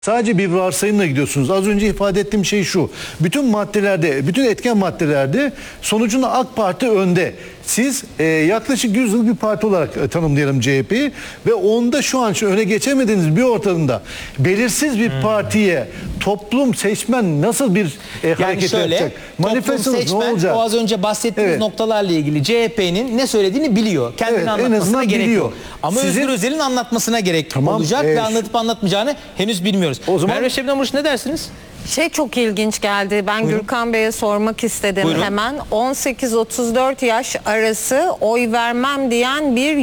Sadece bir varsayımla gidiyorsunuz. Az önce ifade ettiğim şey şu. Bütün maddelerde, bütün etken maddelerde sonucunda AK Parti önde. Siz yaklaşık 100 yıl bir parti olarak tanımlayalım CHP'yi ve onda şu an öne geçemediğiniz bir ortamda belirsiz bir partiye toplum seçmen nasıl bir hareket şöyle, yapacak? Toplum seçmen o az önce bahsettiğiniz noktalarla ilgili CHP'nin ne söylediğini biliyor. Kendini anlatmasına gerek yok. Ama Özgür Özel'in anlatmasına gerek olacak ve anlatıp anlatmayacağını henüz bilmiyoruz. O zaman Merve Şebnem Barış ne dersiniz? Çok ilginç geldi. Ben Gürkan Bey'e sormak istedim hemen. 18-34 yaş arası oy vermem diyen bir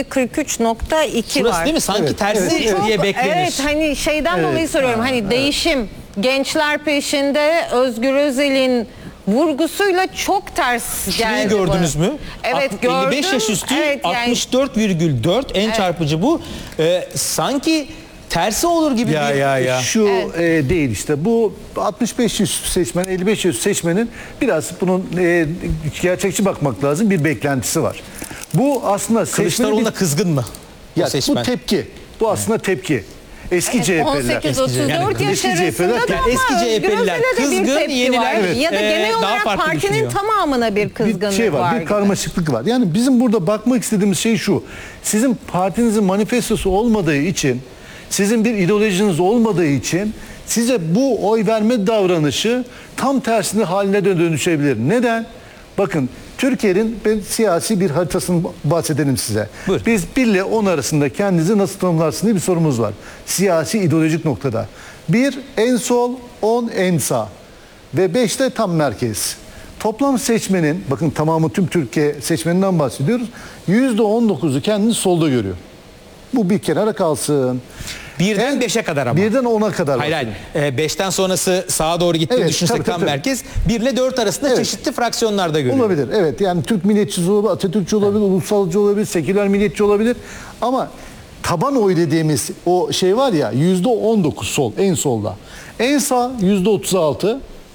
%43.2 var. Değil mi? Sanki tersi diye beklenir. Evet, hani şeyden dolayı soruyorum. Hani değişim, gençler peşinde, Özgür Özel'in vurgusuyla çok ters geldi. Şurayı gördünüz mü? Evet, gördüm. 55 yaş üstü, evet, yani 64,4 en çarpıcı bu. Sanki tersi olur gibi Şu değil işte. Bu 65 yaş seçmen, 55 yaş seçmenin biraz bunun gerçekçi bakmak lazım. Bir beklentisi var. Bu aslında Kılıçdaroğlu'na kızgın mı? Bu tepki. Bu aslında tepki. Eski CHP'liler. 18-34 yaş arasında da ama eski CHP'liler kızgın, yeniler ya da genel olarak partinin tamamına bir kızgınlık var. Bir karmaşıklık var. Yani bizim burada bakmak istediğimiz şey şu. Sizin partinizin manifestosu olmadığı için, sizin bir ideolojiniz olmadığı için size bu oy verme davranışı tam tersine haline de dönüşebilir. Neden? Bakın, Türkiye'nin siyasi bir haritasını bahsedelim size. Buyur. Biz 1 ile 10 arasında kendinizi nasıl tanımlarsınız diye bir sorumuz var. Siyasi ideolojik noktada. 1 en sol, 10 en sağ ve 5 de tam merkez. Toplam seçmenin, bakın tamamı tüm Türkiye seçmeninden bahsediyoruz. %19'u kendini solda görüyor. Bu bir kenara kalsın. 1'den 5'e kadar ama. 1'den 10'a kadar. Hayır. 5'ten sonrası sağa doğru gittiğini düşünsek tam merkez. 1 ile 4 arasında çeşitli fraksiyonlarda görüyor. Olabilir. Evet. Yani Türk milliyetçisi olabilir, Atatürkçü olabilir, ulusalcı olabilir, seküler milliyetçi olabilir. Ama taban oy dediğimiz o şey var ya, %19 sol, en solda. En sağ %36.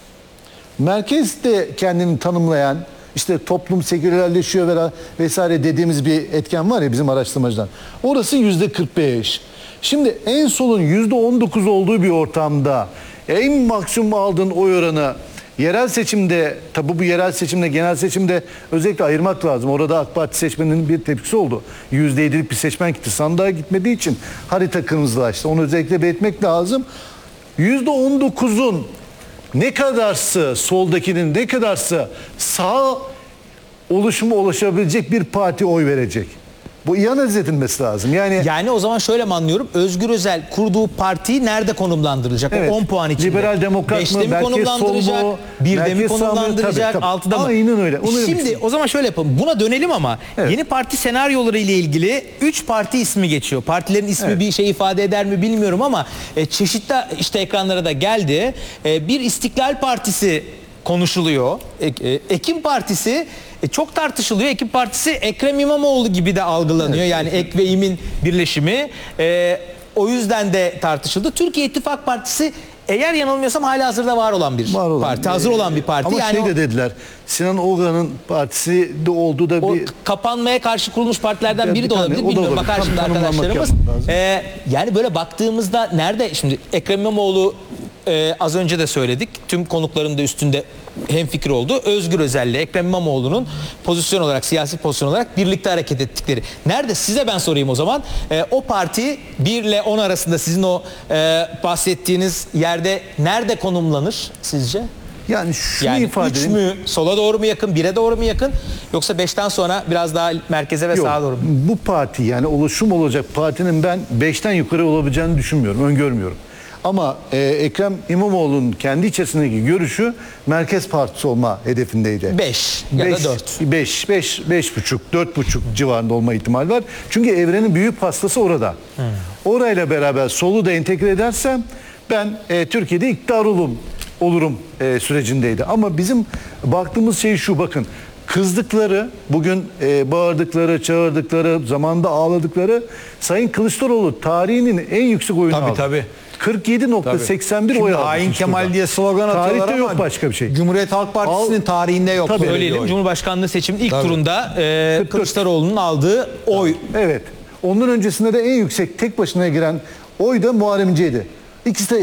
Merkezde kendini tanımlayan, İşte toplum sekülerleşiyor vesaire dediğimiz bir etken var ya bizim araştırmacılar. Orası %45. Şimdi en solun %19 olduğu bir ortamda en maksimum aldığın oy oranı yerel seçimde, tabi bu yerel seçimde, genel seçimde özellikle ayırmak lazım. Orada AK Parti seçmeninin bir tepkisi oldu. %7'lik bir seçmen gitti. Sandığa gitmediği için harita kırmızılaştı. Onu özellikle belirtmek lazım. %19'un ne kadarsı soldakinin ne kadarsa sağ oluşumu ulaşabilecek bir parti oy verecek. Bu iyi analiz edilmesi lazım. Yani o zaman şöyle mi anlıyorum? Özgür Özel kurduğu partiyi nerede konumlandırılacak? Evet, o 10 puan içinde. Liberal Demokrat mı? 5'te mi konumlandıracak? 1'de mi konumlandıracak? 6'da mı? Aynen öyle. Şimdi o zaman şöyle yapalım. Buna dönelim ama yeni parti senaryoları ile ilgili 3 parti ismi geçiyor. Partilerin ismi bir şey ifade eder mi bilmiyorum ama çeşitli işte ekranlara da geldi. Bir İstiklal Partisi konuşuluyor. Ekim Partisi çok tartışılıyor. Ekim Partisi Ekrem İmamoğlu gibi de algılanıyor. Yani Ek ve İm'in birleşimi. O yüzden de tartışıldı. Türkiye İttifak Partisi eğer yanılmıyorsam halihazırda var olan bir parti. Hazır olan bir parti. Ama yani de dediler. Sinan Oğan'ın partisi de olduğu da bir... kapanmaya karşı kurulmuş partilerden biri de olabilir. Bilmiyorum. Bakar şimdi arkadaşlarımız. Yani böyle baktığımızda nerede? Şimdi Ekrem İmamoğlu az önce de söyledik. Tüm konukların da üstünde hemfikir oldu. Özgür Özel'le Ekrem İmamoğlu'nun pozisyon olarak, siyasi pozisyon olarak birlikte hareket ettikleri. Nerede? Size ben sorayım o zaman. O parti 1 ile 10 arasında sizin o bahsettiğiniz yerde nerede konumlanır sizce? Yani şunu ifade 3 mü, sola doğru mu yakın, 1'e doğru mu yakın, yoksa 5'ten sonra biraz daha merkeze ve sağa doğru mu? Bu parti, yani oluşum olacak partinin ben 5'ten yukarı olabileceğini düşünmüyorum, öngörmüyorum. Ama Ekrem İmamoğlu'nun kendi içerisindeki görüşü merkez partisi olma hedefindeydi. 5 ya da 4. 5,5, 4,5 civarında olma ihtimali var. Çünkü evrenin büyük pastası orada. Orayla beraber solu da entegre edersem ben Türkiye'de iktidar olurum sürecindeydi. Ama bizim baktığımız şey şu, bakın. Kızdıkları, bugün bağırdıkları, çağırdıkları, zamanda ağladıkları Sayın Kılıçdaroğlu tarihinin en yüksek oyunu aldı. Tabii. 47.81 oy aldı. Hain Kemal diye slogan atıyorlar Tarihte ama yok başka bir şey. Cumhuriyet Halk Partisi'nin tarihinde yok. Tabii. Söyleyelim, Cumhurbaşkanlığı seçiminin ilk turunda Kılıçdaroğlu'nun aldığı oy. Evet. Ondan öncesinde de en yüksek tek başına giren oy da Muharrem İnce'ydi. İkisi de